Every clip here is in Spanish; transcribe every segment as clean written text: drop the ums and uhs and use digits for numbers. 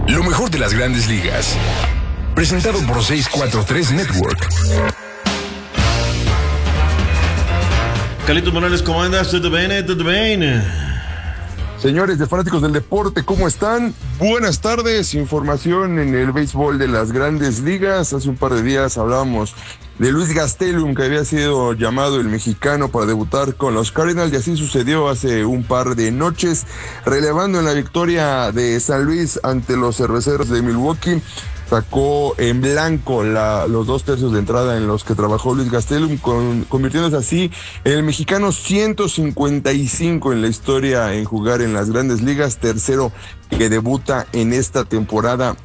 Lo mejor de las grandes ligas. Presentado por 643 Network. Carlitos Morales, ¿cómo andas? ¿Todo bien? ¿Todo bien? Señores de Fanáticos del Deporte, ¿cómo están? Buenas tardes, información en el béisbol de las grandes ligas. Hace un par de días hablábamos de Luis Gastelum, que había sido llamado el mexicano para debutar con los Cardinals, y así sucedió hace un par de noches, relevando en la victoria de San Luis ante los Cerveceros de Milwaukee. Sacó en blanco los 2 tercios de entrada en los que trabajó Luis Gastelum, convirtiéndose así en el mexicano 155 en la historia en jugar en las grandes ligas, tercero que debuta en esta temporada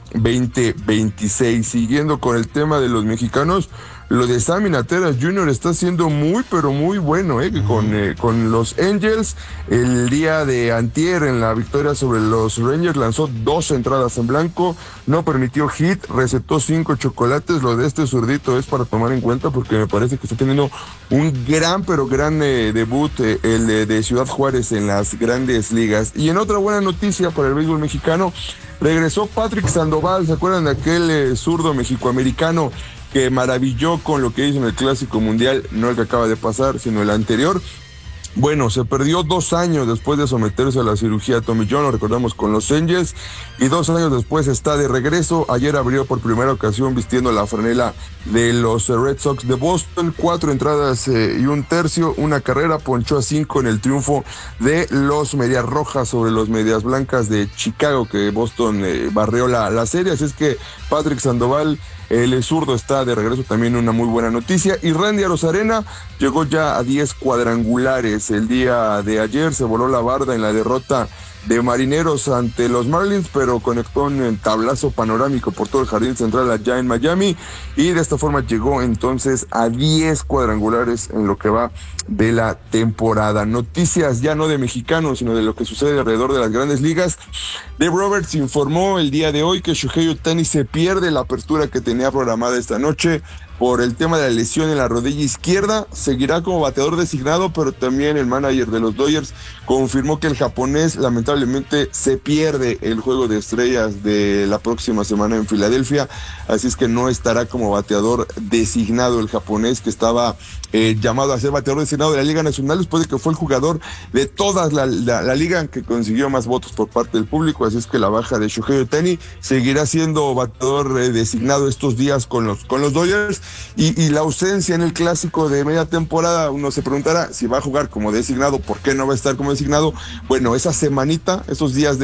2026. Siguiendo con el tema de los mexicanos, lo de Sammy Nateras Jr. está siendo muy, pero muy bueno, que con los Angels, el día de antier en la victoria sobre los Rangers, lanzó 2 entradas en blanco, no permitió hit, recetó 5 chocolates. Lo de este zurdito es para tomar en cuenta, porque me parece que está teniendo un gran, pero gran debut, el de Ciudad Juárez en las grandes ligas. Y en otra buena noticia para el béisbol mexicano, regresó Patrick Sandoval. ¿Se acuerdan de aquel zurdo mexicoamericano que maravilló con lo que hizo en el Clásico Mundial? No el que acaba de pasar, sino el anterior. Bueno, se perdió 2 años después de someterse a la cirugía Tommy John, lo recordamos, con los Angels, y 2 años después está de regreso. Ayer abrió por primera ocasión vistiendo la franela de los Red Sox de Boston. 4 entradas y 1 tercio, 1 carrera, ponchó a 5 en el triunfo de los Medias Rojas sobre los Medias Blancas de Chicago, que Boston barrió la serie. Así es que Patrick Sandoval, el zurdo, está de regreso, también una muy buena noticia. Y Randy Arozarena llegó ya a 10 cuadrangulares el día de ayer. Se voló la barda en la derrota de Marineros ante los Marlins, pero conectó un tablazo panorámico por todo el jardín central allá en Miami, y de esta forma llegó entonces a 10 cuadrangulares en lo que va de la temporada. Noticias ya no de mexicanos, sino de lo que sucede alrededor de las grandes ligas. Dave Roberts informó el día de hoy que Shohei Ohtani se pierde la apertura que tenía programada esta noche por el tema de la lesión en la rodilla izquierda. Seguirá como bateador designado, pero también el manager de los Dodgers confirmó que el japonés lamentablemente se pierde el Juego de Estrellas de la próxima semana en Filadelfia, así es que no estará como bateador designado el japonés, que estaba llamado a ser bateador designado de la Liga Nacional después de que fue el jugador de toda la liga que consiguió más votos por parte del público. Así es que la baja de Shohei Ohtani, seguirá siendo bateador designado estos días con los Dodgers. Y la ausencia en el Clásico de media temporada, uno se preguntará si va a jugar como designado, ¿por qué no va a estar como designado? Bueno, esa semanita, esos días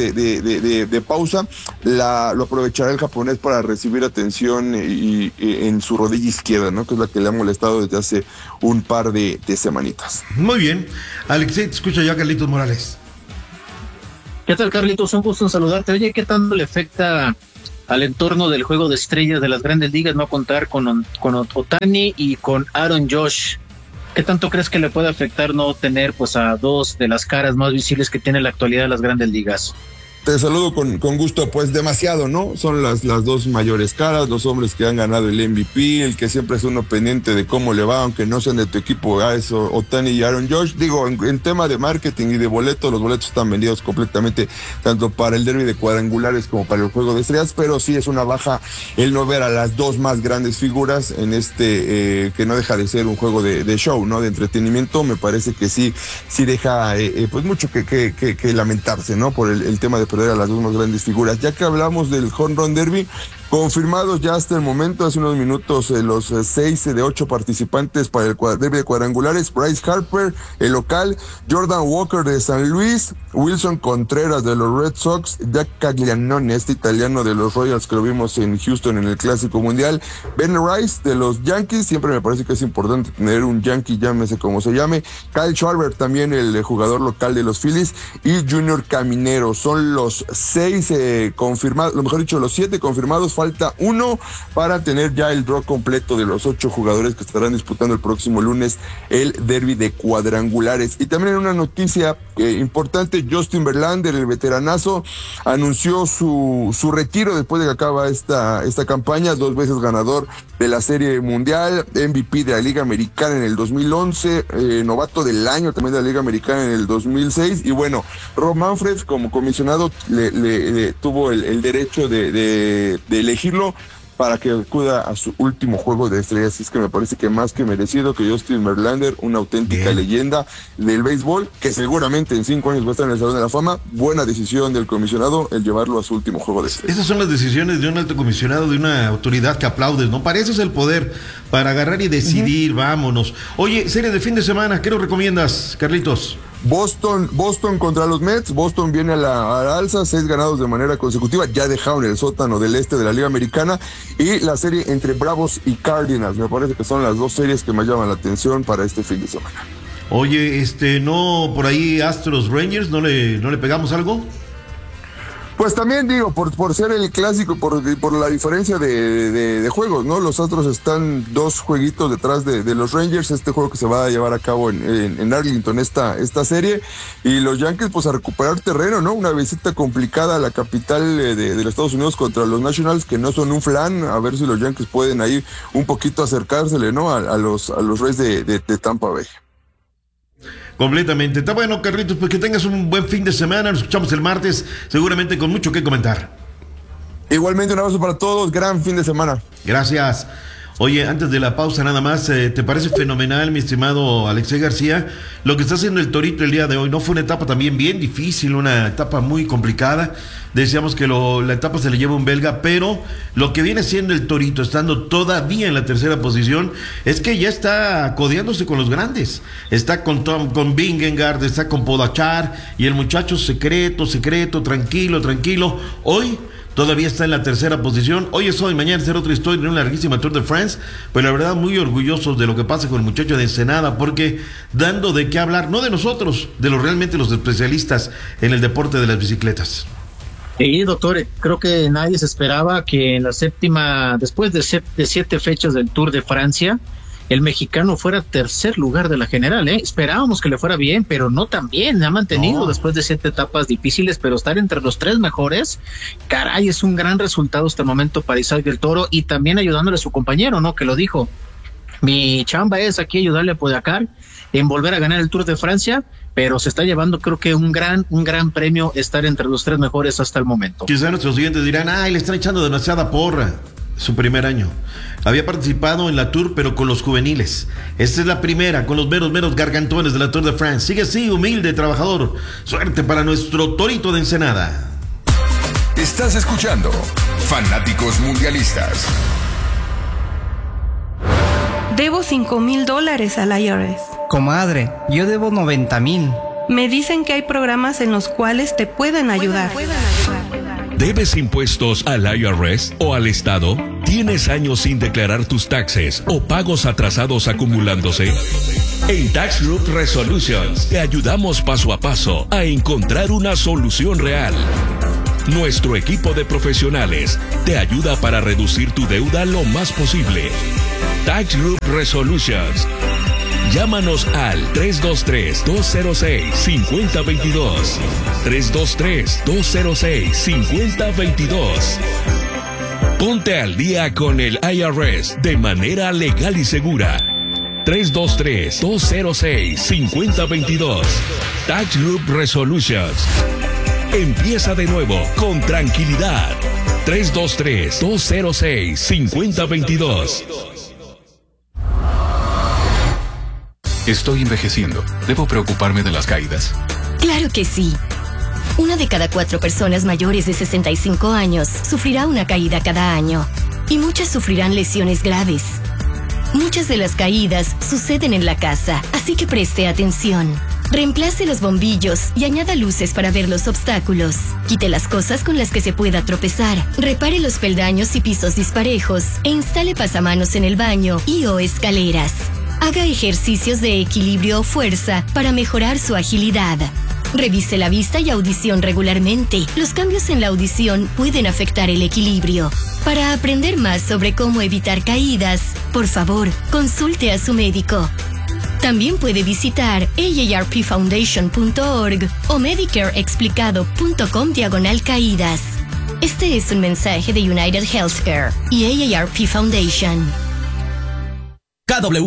de pausa, lo aprovechará el japonés para recibir atención en su rodilla izquierda, ¿no? Que es la que le ha molestado desde hace un par de semanitas. Muy bien. Alexei, te escucha ya Carlitos Morales. ¿Qué tal, Carlitos? Un gusto en saludarte. Oye, ¿qué tanto le afecta al entorno del Juego de Estrellas de las grandes ligas no contar con Ohtani y con Aaron Judge? ¿Qué tanto crees que le puede afectar no tener pues a 2 de las caras más visibles que tiene la actualidad de las grandes ligas? Te saludo con gusto. Pues demasiado, ¿no? Son las 2 mayores caras, los hombres que han ganado el MVP, el que siempre es uno pendiente de cómo le va, aunque no sean de tu equipo, eso, Ohtani y Aaron Judge. Digo, en tema de marketing y de boletos, los boletos están vendidos completamente, tanto para el derbi de cuadrangulares como para el Juego de Estrellas, pero sí es una baja el no ver a las 2 más grandes figuras en que no deja de ser un juego de show, ¿no? De entretenimiento. Me parece que sí deja pues mucho que lamentarse, ¿no? Por el tema de perder a las 2 más grandes figuras. Ya que hablamos del Home Run Derby, confirmados ya hasta el momento, hace unos minutos, los 6 de 8 participantes para el derbi de cuadrangulares: Bryce Harper, el local; Jordan Walker de San Luis; Wilson Contreras de los Red Sox; Jack Caglianone, este italiano de los Royals que lo vimos en Houston en el Clásico Mundial; Ben Rice de los Yankees, siempre me parece que es importante tener un Yankee, llámese como se llame; Kyle Schwarber, también el jugador local de los Phillies; y Junior Caminero. Son los 6 confirmados, lo mejor dicho, los 7 confirmados. falta uno para tener ya el draw completo de los 8 jugadores que estarán disputando el próximo lunes el derbi de cuadrangulares. Y también en una noticia importante, Justin Verlander, el veteranazo, anunció su retiro después de que acaba esta campaña, 2 veces ganador de la Serie Mundial, MVP de la Liga Americana en el 2011, novato del año también de la Liga Americana en el 2006, y bueno, Rob Manfred como comisionado le tuvo el derecho de elegirlo para que acuda a su último juego de estrellas. Es que me parece que más que merecido que Justin Verlander, una auténtica leyenda del béisbol, que seguramente en 5 años va a estar en el Salón de la Fama. Buena decisión del comisionado el llevarlo a su último juego de estrellas. Esas son las decisiones de un alto comisionado, de una autoridad que aplaudes, ¿no? Para eso es el poder, para agarrar y decidir, vámonos. Oye, serie de fin de semana, ¿qué nos recomiendas, Carlitos? Boston contra los Mets. Boston viene a la alza, 6 ganados de manera consecutiva, ya dejaron el sótano del este de la Liga Americana, y la serie entre Bravos y Cardinals, me parece que son las 2 series que más llaman la atención para este fin de semana. Oye, no, por ahí Astros Rangers, ¿no le pegamos algo? Pues también digo, por ser el clásico, por la diferencia de juegos, ¿no? Los Astros están 2 jueguitos detrás de los Rangers, este juego que se va a llevar a cabo en Arlington, esta serie, y los Yankees pues a recuperar terreno, ¿no? Una visita complicada a la capital de los Estados Unidos contra los Nationals, que no son un flan, a ver si los Yankees pueden ahí un poquito acercársele, ¿no? A los Rays de Tampa Bay. Completamente. Está bueno, Carlitos, pues que tengas un buen fin de semana. Nos escuchamos el martes, seguramente con mucho que comentar. Igualmente, un abrazo para todos. Gran fin de semana. Gracias. Oye, antes de la pausa nada más, ¿te parece fenomenal, mi estimado Alexei García, lo que está haciendo el Torito el día de hoy? No fue una etapa también bien difícil, una etapa muy complicada. Decíamos que la etapa se le lleva un belga, pero lo que viene siendo el Torito, estando todavía en la tercera posición, es que ya está codeándose con los grandes. Está con Vingegaard, está con Pogačar, y el muchacho secreto, tranquilo. Hoy todavía está en la tercera posición. Hoy es hoy, mañana será otra historia en una larguísima Tour de France. Pero la verdad, muy orgullosos de lo que pasa con el muchacho de Ensenada, porque dando de qué hablar, no de nosotros, de realmente los especialistas en el deporte de las bicicletas. Sí, doctor, creo que nadie se esperaba que en la séptima, después de 7 fechas del Tour de Francia, el mexicano fuera tercer lugar de la general, ¿eh? Esperábamos que le fuera bien, pero no tan bien. Ha mantenido después de 7 etapas difíciles, pero estar entre los 3 mejores, caray, es un gran resultado hasta el momento para Isaac del Toro, y también ayudándole a su compañero, ¿no? Que lo dijo. Mi chamba es aquí ayudarle a Pogačar en volver a ganar el Tour de Francia, pero se está llevando, creo que un gran premio estar entre los 3 mejores hasta el momento. Quizá nuestros siguientes dirán, le están echando demasiada porra. Su primer año. Había participado en la Tour, pero con los juveniles. Esta es la primera, con los meros gargantones de la Tour de France. Sigue así, humilde, trabajador. Suerte para nuestro Torito de Ensenada. Estás escuchando Fanáticos Mundialistas. Debo $5,000 al IRS. Comadre, yo debo 90,000. Me dicen que hay programas en los cuales te pueden ayudar. ¿Debes impuestos al IRS o al Estado? ¿Tienes años sin declarar tus taxes o pagos atrasados acumulándose? En Tax Group Resolutions te ayudamos paso a paso a encontrar una solución real. Nuestro equipo de profesionales te ayuda para reducir tu deuda lo más posible. Tax Group Resolutions. Llámanos al 323-206-5022. 323-206-5022. Ponte al día con el IRS de manera legal y segura. 323-206-5022. Tax Group Resolutions. Empieza de nuevo con tranquilidad. 323-206-5022. Estoy envejeciendo. ¿Debo preocuparme de las caídas? Claro que sí. 1 de cada 4 personas mayores de 65 años sufrirá una caída cada año. Y muchas sufrirán lesiones graves. Muchas de las caídas suceden en la casa, así que preste atención. Reemplace los bombillos y añada luces para ver los obstáculos. Quite las cosas con las que se pueda tropezar. Repare los peldaños y pisos disparejos. E instale pasamanos en el baño y/o escaleras. Haga ejercicios de equilibrio o fuerza para mejorar su agilidad. Revise la vista y audición regularmente. Los cambios en la audición pueden afectar el equilibrio. Para aprender más sobre cómo evitar caídas, por favor, consulte a su médico. También puede visitar aarpfoundation.org o medicareexplicado.com/caídas. Este es un mensaje de United Healthcare y AARP Foundation. KW